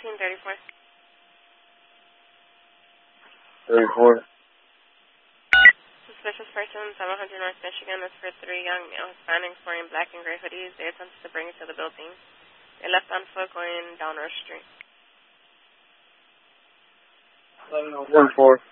1834. 34. Suspicious person, 700 North Michigan. That's for 3 young male Hispanics wearing black and gray hoodies. They attempted to bring it to the building. They left on foot going down our street. 1104.